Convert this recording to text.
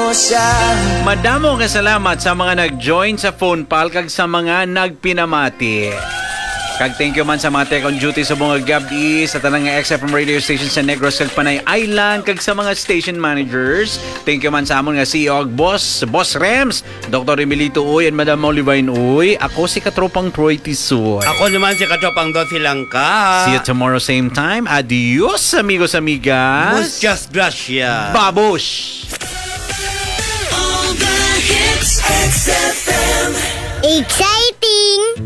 mo siya. Madamo nga salamat sa mga nag-join sa phone pal kag sa mga nagpinamati. Kag thank you man sa mga tech on duty sa mga gabi sa tanang nga XFM radio station sa Negros kag Panay Island kag sa mga station managers. Thank you man sa amon nga CEO ug Boss Rems, Dr. Emilito Uy and Madam Olivine Uy. Ako si Katropang Troy Tisoy. Ako naman si Katropang Dosi Langka. See you tomorrow same time. Adios amigos amigas. Muchas gracias. Babush. All the hits, XFM. Exciting!